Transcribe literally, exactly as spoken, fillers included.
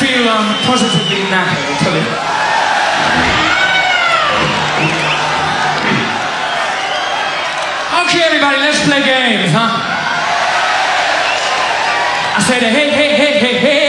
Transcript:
feel um, positively knackered, I'll tell you. Okay, everybody, let's play games, huh? I said, hey, hey, hey, hey, hey.